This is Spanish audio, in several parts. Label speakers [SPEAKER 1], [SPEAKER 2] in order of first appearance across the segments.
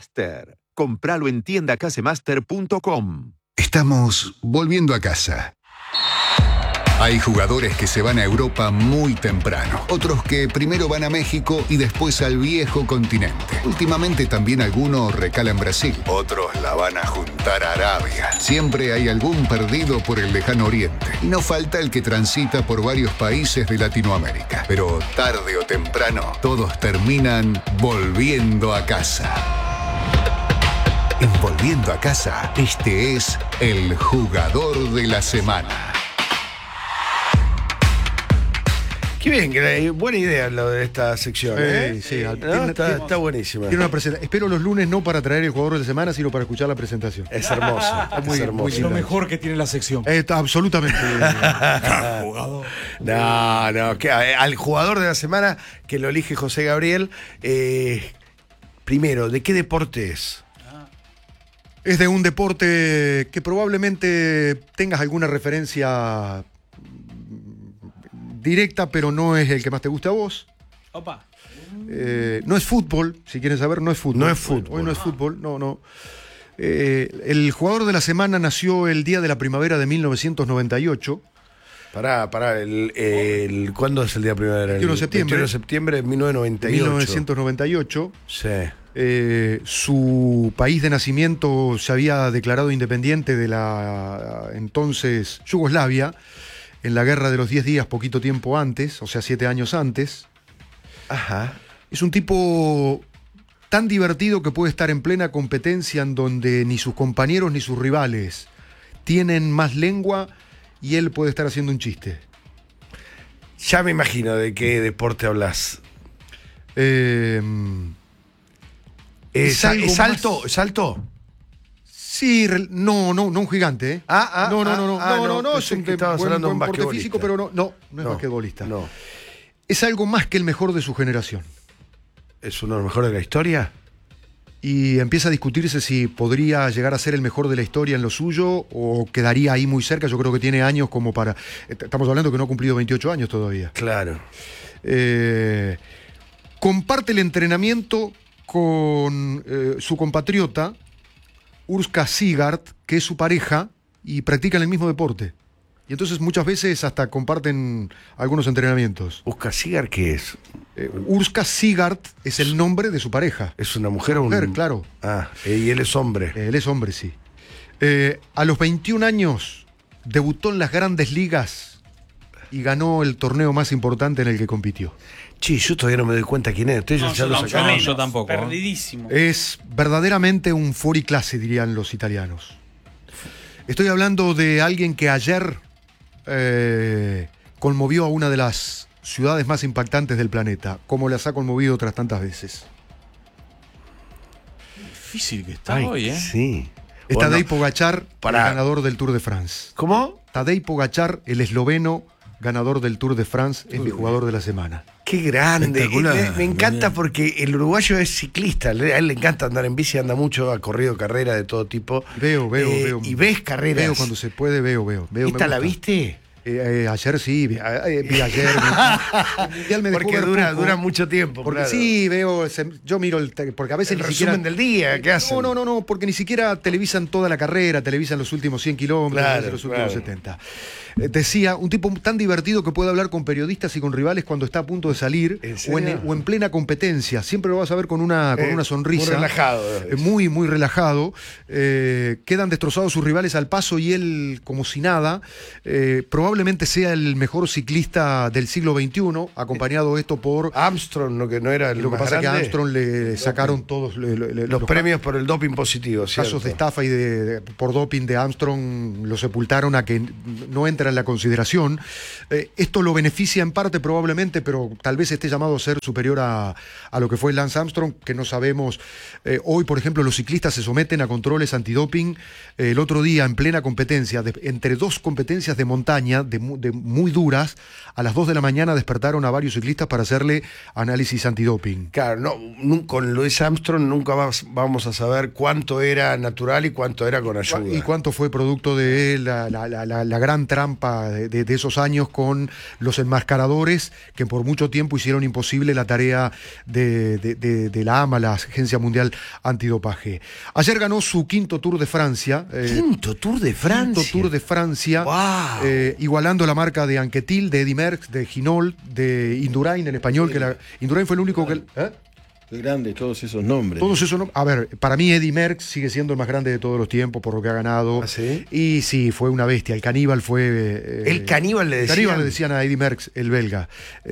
[SPEAKER 1] Casemaster. Compralo en tiendacasemaster.com.
[SPEAKER 2] Estamos volviendo a casa. Hay jugadores que se van a Europa muy temprano, otros que primero van a México y después al viejo continente. Últimamente también algunos recalan Brasil, otros la van a juntar a Arabia. Siempre hay algún perdido por el lejano oriente y no falta el que transita por varios países de Latinoamérica. Pero tarde o temprano todos terminan volviendo a casa. En Volviendo a Casa, este es el jugador de la semana.
[SPEAKER 3] Qué bien, buena idea lo de esta sección.
[SPEAKER 4] Sí,
[SPEAKER 3] ¿No? Está buenísima.
[SPEAKER 4] Tiene una presentación. Espero los lunes no para traer el jugador de la semana, sino para escuchar la presentación.
[SPEAKER 3] Es hermoso.
[SPEAKER 4] Muy
[SPEAKER 5] Es lo mejor que tiene la sección.
[SPEAKER 4] Absolutamente.
[SPEAKER 3] No, al jugador de la semana que lo elige José Gabriel. Primero, ¿de qué deporte es?
[SPEAKER 4] Es de un deporte que probablemente tengas alguna referencia directa, pero no es el que más te guste a vos.
[SPEAKER 5] Opa.
[SPEAKER 4] No es fútbol, si quieren saber, no es fútbol.
[SPEAKER 3] No es fútbol.
[SPEAKER 4] Hoy no es fútbol, no. El jugador de la semana nació el día de la primavera de 1998.
[SPEAKER 3] Pará, ¿cuándo es el día primavera?
[SPEAKER 4] 21 de septiembre.
[SPEAKER 3] 21 de septiembre de 1998.
[SPEAKER 4] 1998.
[SPEAKER 3] Sí.
[SPEAKER 4] Su país de nacimiento se había declarado independiente de la entonces Yugoslavia en la Guerra de los 10 días, poquito tiempo antes, o sea, 7 años antes.
[SPEAKER 3] Ajá.
[SPEAKER 4] Es un tipo tan divertido que puede estar en plena competencia en donde ni sus compañeros ni sus rivales tienen más lengua y él puede estar haciendo un chiste.
[SPEAKER 3] Ya me imagino de qué deporte hablas.
[SPEAKER 4] ¿Es
[SPEAKER 3] ¿Es alto?
[SPEAKER 4] más?
[SPEAKER 3] ¿Es alto?
[SPEAKER 4] Sí, no un gigante, ¿eh?
[SPEAKER 3] No,
[SPEAKER 4] es un
[SPEAKER 3] que estabas hablando de un
[SPEAKER 4] porte
[SPEAKER 3] basquetbolista.
[SPEAKER 4] físico, pero no es basquetbolista.
[SPEAKER 3] No.
[SPEAKER 4] Es algo más que el mejor de su generación.
[SPEAKER 3] ¿Es uno de los mejores de la historia?
[SPEAKER 4] Y empieza a discutirse si podría llegar a ser el mejor de la historia en lo suyo o quedaría ahí muy cerca. Yo creo que tiene años como para... Estamos hablando que no ha cumplido 28 años todavía.
[SPEAKER 3] Claro.
[SPEAKER 4] Comparte el entrenamiento con su compatriota Urska Sigard, que es su pareja, y practican el mismo deporte. Y entonces muchas veces hasta comparten algunos entrenamientos.
[SPEAKER 3] ¿Urska Sigard qué es?
[SPEAKER 4] Urska Sigard es el nombre de su pareja.
[SPEAKER 3] ¿Es una mujer o un...?
[SPEAKER 4] Mujer, claro.
[SPEAKER 3] Y él es hombre.
[SPEAKER 4] Él es hombre, sí. A los 21 años debutó en las grandes ligas y ganó el torneo más importante en el que compitió.
[SPEAKER 3] Sí, yo todavía no me doy cuenta quién es. Ustedes ya lo sacaron.
[SPEAKER 5] Yo tampoco.
[SPEAKER 6] Perdidísimo.
[SPEAKER 4] Es verdaderamente un fuoriclasse, dirían los italianos. Estoy hablando de alguien que ayer conmovió a una de las ciudades más impactantes del planeta, como las ha conmovido otras tantas veces.
[SPEAKER 5] Difícil que está hoy, ¿eh?
[SPEAKER 3] Sí.
[SPEAKER 4] Es
[SPEAKER 3] Bueno,
[SPEAKER 4] Tadej Pogačar,
[SPEAKER 3] pará.
[SPEAKER 4] el ganador del Tour de France.
[SPEAKER 3] ¿Cómo?
[SPEAKER 4] Tadej Pogačar, el esloveno, ganador del Tour de France, es mi jugador de la semana.
[SPEAKER 3] Qué grande.
[SPEAKER 5] Espectacular.
[SPEAKER 3] Me encanta porque el uruguayo es ciclista. A él le encanta andar en bici, anda mucho, ha corrido carreras de todo tipo.
[SPEAKER 4] Veo.
[SPEAKER 3] Y ves carreras.
[SPEAKER 4] Veo cuando se puede, veo.
[SPEAKER 3] ¿Esta la viste?
[SPEAKER 4] Ayer sí, vi ayer. El Mundial me dejó
[SPEAKER 3] Porque
[SPEAKER 4] ver
[SPEAKER 3] dura
[SPEAKER 4] poco.
[SPEAKER 3] mucho tiempo.
[SPEAKER 4] Porque
[SPEAKER 3] claro.
[SPEAKER 4] sí, veo, yo miro porque a veces
[SPEAKER 3] El
[SPEAKER 4] ni siquiera...
[SPEAKER 3] resumen del día, ¿qué hacen?
[SPEAKER 4] No, porque ni siquiera televisan toda la carrera, televisan los últimos 100 kilómetros,
[SPEAKER 3] Claro,
[SPEAKER 4] los últimos
[SPEAKER 3] claro.
[SPEAKER 4] 70. Decía, un tipo tan divertido que puede hablar con periodistas y con rivales cuando está a punto de salir
[SPEAKER 3] ¿En
[SPEAKER 4] o
[SPEAKER 3] serio?
[SPEAKER 4] en plena competencia. Siempre lo vas a ver con una sonrisa.
[SPEAKER 3] Muy relajado.
[SPEAKER 4] Muy relajado. Quedan destrozados sus rivales al paso y él como si nada. Probablemente sea el mejor ciclista del siglo XXI, acompañado esto por...
[SPEAKER 3] Armstrong, ¿no? Que no era el
[SPEAKER 4] Lo que
[SPEAKER 3] más
[SPEAKER 4] pasa es que a
[SPEAKER 3] grande.
[SPEAKER 4] Armstrong le sacaron todos
[SPEAKER 3] Los premios por el doping positivo, ¿cierto?
[SPEAKER 4] casos de estafa y por doping de Armstrong lo sepultaron a que no entra en la consideración. Esto lo beneficia en parte probablemente, pero tal vez esté llamado a ser superior a lo que fue Lance Armstrong, que no sabemos. Hoy, por ejemplo, los ciclistas se someten a controles antidoping. El otro día, en plena competencia, entre dos competencias de montaña, de muy duras, a las 2 de la mañana despertaron a varios ciclistas para hacerle análisis antidoping.
[SPEAKER 3] Claro, con Louis Armstrong nunca vamos a saber cuánto era natural y cuánto era con ayuda.
[SPEAKER 4] Y cuánto fue producto de la gran trampa de esos años con los enmascaradores que por mucho tiempo hicieron imposible la tarea de la AMA, la Agencia Mundial Antidopaje. Ayer ganó su quinto Tour de Francia.
[SPEAKER 3] ¿Quinto Tour de Francia?
[SPEAKER 4] Quinto Tour de Francia.
[SPEAKER 3] Wow.
[SPEAKER 4] Igualando la marca de Anquetil, de Eddy Merckx, de Hinault, de Indurain en español.
[SPEAKER 6] Sí.
[SPEAKER 4] Indurain fue el único que...
[SPEAKER 6] Qué grandes todos esos nombres.
[SPEAKER 4] Todos esos nombres. A ver, para mí Eddy Merckx sigue siendo el más grande de todos los tiempos por lo que ha ganado.
[SPEAKER 3] ¿Ah, sí?
[SPEAKER 4] Y sí, fue una bestia. El caníbal fue...
[SPEAKER 3] el caníbal le decían.
[SPEAKER 4] El caníbal le decían a Eddy Merckx, el belga.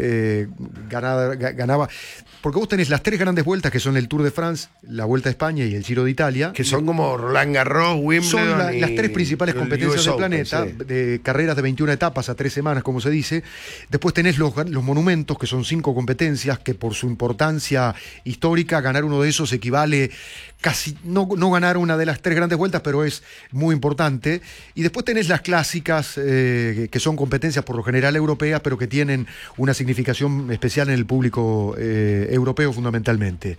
[SPEAKER 4] Ganaba... Porque vos tenés las 3 grandes vueltas que son el Tour de France, la Vuelta a España y el Giro de Italia.
[SPEAKER 3] Que son como Roland Garros, Wimbledon.
[SPEAKER 4] Son
[SPEAKER 3] y
[SPEAKER 4] las 3 principales
[SPEAKER 3] el
[SPEAKER 4] competencias
[SPEAKER 3] US
[SPEAKER 4] del
[SPEAKER 3] Open,
[SPEAKER 4] planeta,
[SPEAKER 3] sí.
[SPEAKER 4] de carreras de 21 etapas a 3 semanas, como se dice. Después tenés los monumentos, que son 5 competencias, que por su importancia histórica, ganar uno de esos equivale casi, no ganar una de las 3 grandes vueltas, pero es muy importante. Y después tenés las clásicas, que son competencias por lo general europeas, pero que tienen una significación especial en el público europeo fundamentalmente.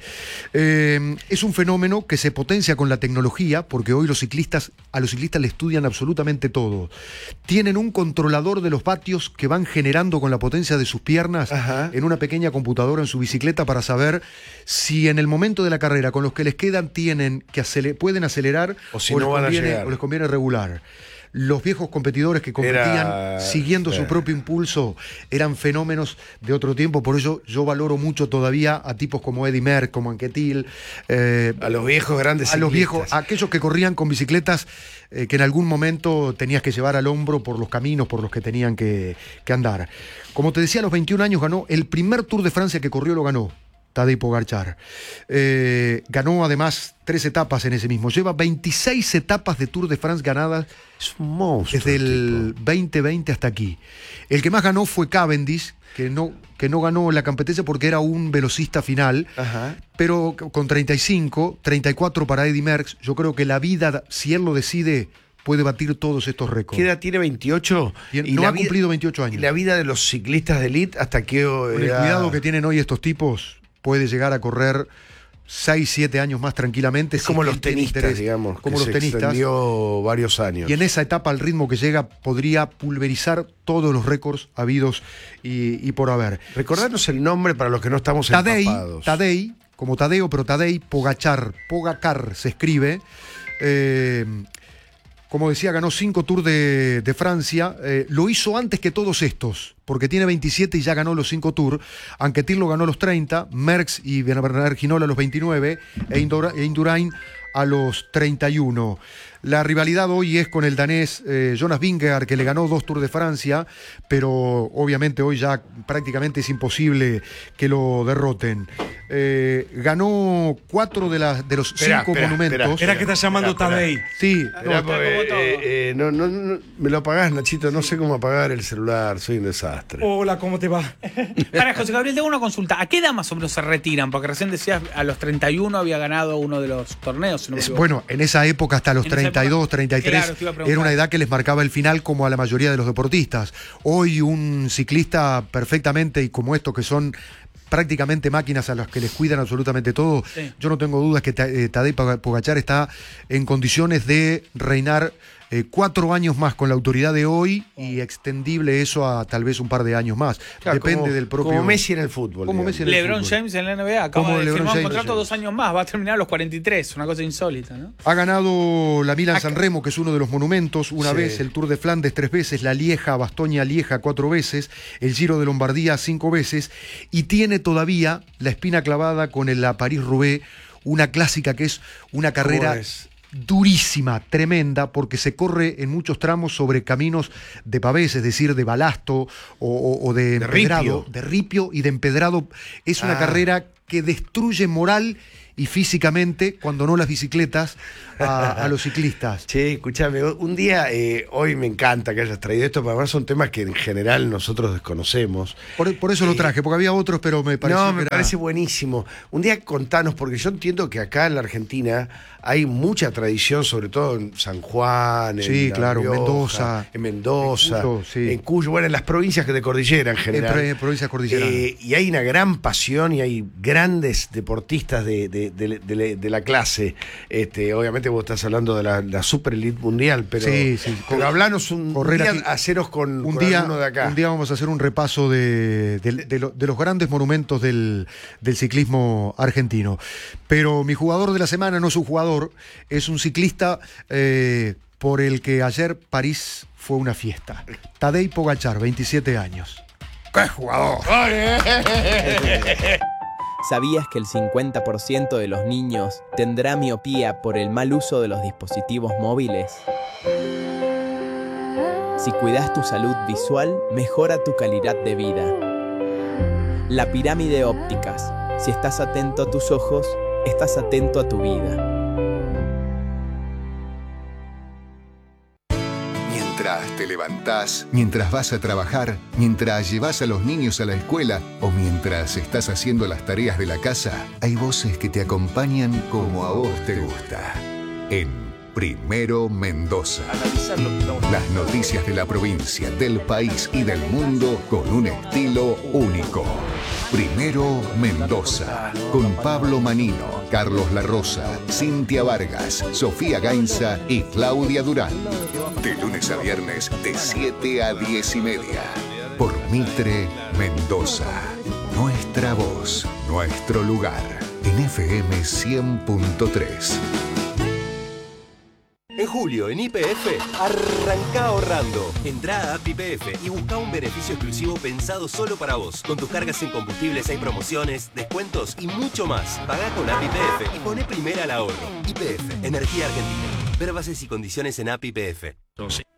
[SPEAKER 4] Es un fenómeno que se potencia con la tecnología, porque hoy a los ciclistas le estudian absolutamente todo. Tienen un controlador de los vatios que van generando con la potencia de sus piernas.
[SPEAKER 3] Ajá.
[SPEAKER 4] En una pequeña computadora en su bicicleta para saber si en el momento de la carrera con los que les quedan pueden acelerar
[SPEAKER 3] o si no van a llegar,
[SPEAKER 4] o les conviene regular. Los viejos competidores que competían siguiendo su propio impulso eran fenómenos de otro tiempo, por eso yo valoro mucho todavía a tipos como Eddy Merckx, como Anquetil,
[SPEAKER 3] a los viejos grandes
[SPEAKER 4] a los
[SPEAKER 3] ciclistas.
[SPEAKER 4] viejos, a aquellos que corrían con bicicletas que en algún momento tenías que llevar al hombro por los caminos por los que tenían que andar. Como te decía, a los 21 años ganó el primer Tour de Francia que corrió, lo ganó Tadej Pogačar. Ganó además 3 etapas en ese mismo. Lleva 26 etapas de Tour de France ganadas.
[SPEAKER 3] Es un monstruo.
[SPEAKER 4] Desde el 2020 hasta aquí. El que más ganó fue Cavendish, que no ganó la competencia porque era un velocista final. Ajá. Pero con 34 para Eddy Merckx. Yo creo que la vida, si él lo decide, puede batir todos estos récords.
[SPEAKER 3] ¿Qué edad tiene? 28.
[SPEAKER 4] No ha cumplido 28 años.
[SPEAKER 3] ¿Y la vida de los ciclistas de elite hasta qué
[SPEAKER 4] Con el cuidado que tienen hoy estos tipos, puede llegar a correr 6, 7 años más tranquilamente.
[SPEAKER 3] Es como los tenistas, digamos.
[SPEAKER 4] Como
[SPEAKER 3] que
[SPEAKER 4] los tenistas.
[SPEAKER 3] Extendió varios años.
[SPEAKER 4] Y en esa etapa, al ritmo que llega, podría pulverizar todos los récords habidos y por haber.
[SPEAKER 3] Recordanos el nombre para los que no estamos empapados.
[SPEAKER 4] Tadej, como Tadeo, pero Tadej Pogačar se escribe. Como decía, ganó 5 Tours de Francia. Lo hizo antes que todos estos, porque tiene 27 y ya ganó los 5 Tours. Anquetil lo ganó a los 30, Merckx y Bernard Hinault a los 29 e Indurain a los 31. La rivalidad hoy es con el danés Jonas Vingegaard, que le ganó 2 Tours de Francia, pero obviamente hoy ya prácticamente es imposible que lo derroten. Ganó 4 de los 5 monumentos.
[SPEAKER 5] Espera que está llamando Tadej.
[SPEAKER 4] Sí.
[SPEAKER 3] No, me lo apagás, Nachito, no sé cómo apagar el celular, soy un desastre.
[SPEAKER 5] Hola, ¿cómo te va?
[SPEAKER 7] Para José Gabriel, tengo una consulta. ¿A qué edad más o menos se retiran? Porque recién decías a los 31 había ganado uno de los torneos. Si no me equivoco.
[SPEAKER 4] Bueno, en esa época hasta los 32, 33, claro, era una edad que les marcaba el final como a la mayoría de los deportistas. Hoy un ciclista perfectamente, y como estos que son prácticamente máquinas a las que les cuidan absolutamente todo, sí. Yo no tengo dudas que Tadej Pogačar está en condiciones de reinar 4 años más con la autoridad de hoy y extendible eso a tal vez un par de años más.
[SPEAKER 3] Claro,
[SPEAKER 4] depende del propio...
[SPEAKER 3] Como Messi en el fútbol.
[SPEAKER 4] Como Messi en el
[SPEAKER 7] LeBron
[SPEAKER 4] fútbol.
[SPEAKER 7] James en la NBA acaba de firmar un contrato 2 años más, va a terminar a los 43, una cosa insólita, ¿no?
[SPEAKER 4] Ha ganado la Milan-San Remo, que es uno de los monumentos, una vez, el Tour de Flandes 3 veces, la Bastoña-Lieja 4 veces, el Giro de Lombardía 5 veces, y tiene todavía la espina clavada con la París-Roubaix, una clásica que es una carrera durísima, tremenda, porque se corre en muchos tramos sobre caminos de pavés, es decir, de balasto o de empedrado, de ripio y de empedrado. Es una carrera que destruye moral y físicamente, cuando no las bicicletas, a los ciclistas.
[SPEAKER 3] Che, escúchame, un día, hoy me encanta que hayas traído esto, porque además son temas que en general nosotros desconocemos.
[SPEAKER 4] Por eso lo traje, porque había otros, pero me pareció
[SPEAKER 3] No, me parece buenísimo. Un día contanos, porque yo entiendo que acá en la Argentina hay mucha tradición, sobre todo en San Juan,
[SPEAKER 4] Sí,
[SPEAKER 3] en La
[SPEAKER 4] claro,
[SPEAKER 3] Rioja,
[SPEAKER 4] Mendoza.
[SPEAKER 3] en Mendoza,
[SPEAKER 4] En Cuyo, sí.
[SPEAKER 3] en Cuyo, bueno, en las provincias de cordillera en general.
[SPEAKER 4] En provincias cordilleranas.
[SPEAKER 3] Y hay una gran pasión y hay grandes deportistas de la clase. Obviamente vos estás hablando de la super elite mundial, pero,
[SPEAKER 4] Sí.
[SPEAKER 3] pero hablanos un día, haceros con alguno de acá.
[SPEAKER 4] Un día vamos a hacer un repaso de los grandes monumentos del ciclismo argentino. Pero mi jugador de la semana no es un jugador, es un ciclista por el que ayer París fue una fiesta. Tadej Pogačar, 27 años.
[SPEAKER 3] ¡Qué jugador!
[SPEAKER 8] ¿Sabías que el 50% de los niños tendrá miopía por el mal uso de los dispositivos móviles? Si cuidas tu salud visual, mejora tu calidad de vida. La pirámide ópticas. Si estás atento a tus ojos, estás atento a tu vida.
[SPEAKER 2] Mientras te levantás, mientras vas a trabajar, mientras llevas a los niños a la escuela o mientras estás haciendo las tareas de la casa, hay voces que te acompañan como a vos te gusta. En Primero Mendoza. Las noticias de la provincia, del país y del mundo con un estilo único. Primero Mendoza, con Pablo Manino, Carlos La Rosa, Cintia Vargas, Sofía Gainza y Claudia Durán. De lunes a viernes, de 7 a 10:30. Por Mitre Mendoza. Nuestra voz, nuestro lugar. En FM 100.3.
[SPEAKER 9] En julio, en YPF, arranca ahorrando. Entrá a App YPF y busca un beneficio exclusivo pensado solo para vos. Con tus cargas en combustibles hay promociones, descuentos y mucho más. Pagá con App YPF y poné primera al ahorro. YPF, Energía Argentina. Ver bases y condiciones en App YPF.